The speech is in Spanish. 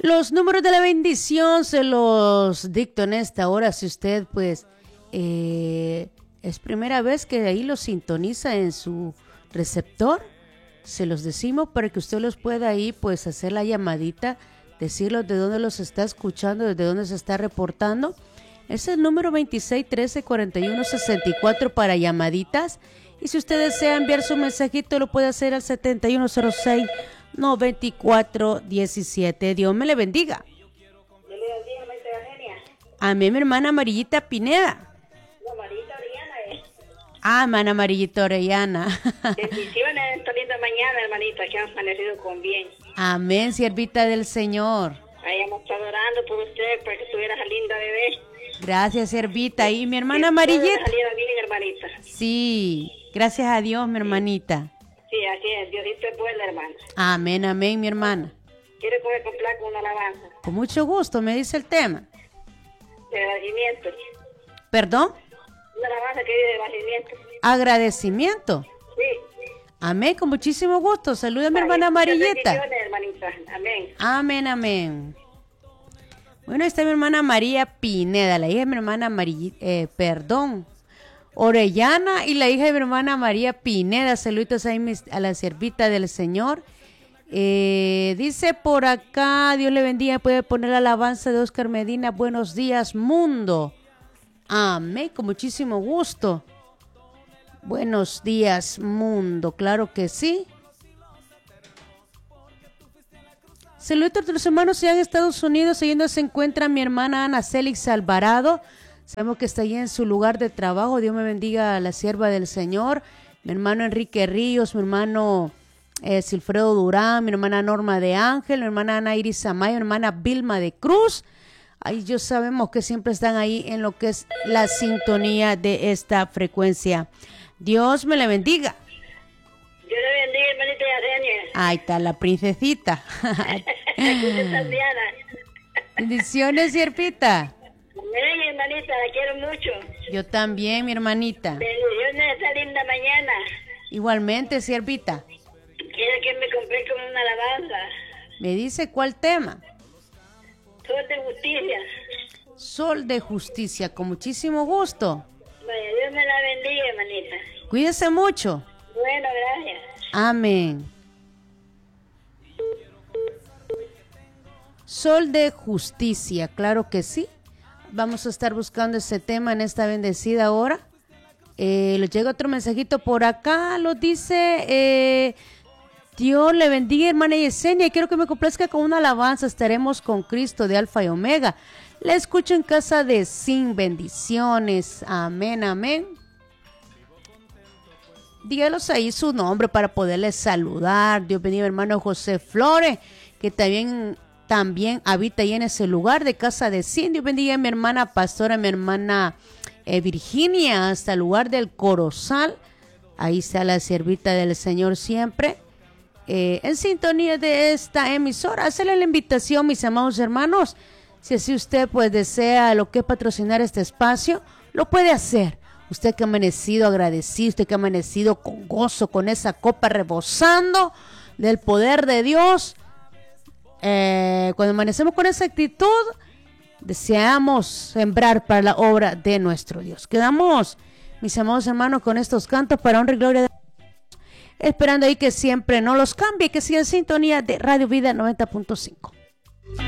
Los números de la bendición se los dicto en esta hora. Si usted pues es primera vez que ahí los sintoniza en su receptor, se los decimos para que usted los pueda ahí pues hacer la llamadita, decirlos de dónde los está escuchando, desde dónde se está reportando. Es el número 26 13 41 64 para llamaditas. Y si usted desea enviar su mensajito, lo puede hacer al 7106 9417. Dios me le bendiga. Dios le bendiga, maestra Eugenia. Amén, mi hermana Amarillita Pineda. No, Marita Oriana es. Ah, hermana Amarillita Orellana. Bendiciones esta linda mañana, hermanita, que han amanecido con bien. Amén, siervita del Señor. Ahí hemos estado orando por usted para que tuviera esa linda bebé. Gracias, siervita. Y mi hermana Que todo Amarillita. saliera bien, hermanita. Sí, gracias a Dios, mi hermanita. Sí, así es. Diosito es bueno, hermana. Amén, amén, mi hermana. ¿Quiere poder comprar con una alabanza Con mucho gusto, me dice el tema. de agradecimiento? ¿Perdón? Una alabanza que dice de agradecimiento. Agradecimiento. Sí. Amén, con muchísimo gusto. Saluda a mi hermana Amarillita. Bendiciones, hermanita. Amén. Amén, amén. Bueno, ahí está mi hermana María Pineda, la hija de mi hermana Orellana, y la hija de mi hermana María Pineda. Saludos ahí a la siervita del Señor. Dice por acá, Dios le bendiga, puede poner la alabanza de Oscar Medina, buenos días mundo. Amén, con muchísimo gusto. Buenos días mundo, claro que sí. Saludos a los hermanos allá en Estados Unidos. Allí donde se encuentra mi hermana Ana Célix Alvarado. Sabemos que está allí en su lugar de trabajo. Dios me bendiga a la sierva del Señor. Mi hermano Enrique Ríos, mi hermano Silfredo Durán, mi hermana Norma de Ángel, mi hermana Ana Iris Amaya, mi hermana Vilma de Cruz. Ahí yo sabemos que siempre están ahí en lo que es la sintonía de esta frecuencia. Dios me le bendiga. Dios le bendiga, hermanita Yesenia. Ahí está la princesita. Diana. Bendiciones, sierpita. Amén, hermanita, la quiero mucho. Yo también, mi hermanita. Bendiciones esta linda mañana. Igualmente, siervita. Quiero que me compré como una alabanza. Me dice cuál tema. Sol de justicia. Sol de justicia, con muchísimo gusto. Vaya, Dios me la bendiga, hermanita. Cuídese mucho. Bueno, gracias. Amén. Sol de justicia, claro que sí. Vamos a estar buscando ese tema en esta bendecida hora. Le llega otro mensajito por acá, lo dice, Dios le bendiga, hermana Yesenia, quiero que me complazca con una alabanza, estaremos con Cristo de Alfa y Omega. La escucho en casa de Sin, bendiciones, amén, amén. Dígalos ahí su nombre para poderles saludar. Dios bendiga, hermano José Flores, que también habita ahí en ese lugar de casa de Sin. Dios bendiga a mi hermana pastora, mi hermana Virginia, hasta el lugar del Corozal. Ahí está la siervita del Señor siempre en sintonía de esta emisora. Hacerle la invitación, mis amados hermanos, si así usted pues desea lo que es patrocinar este espacio, lo puede hacer. Usted que ha amanecido agradecido, usted que ha amanecido con gozo, con esa copa rebosando del poder de Dios. Cuando amanecemos con esa actitud, deseamos sembrar para la obra de nuestro Dios. Quedamos, mis amados hermanos, con estos cantos para honra y gloria de Dios, esperando ahí que siempre no los cambie, que siga en sintonía de Radio Vida 90.5.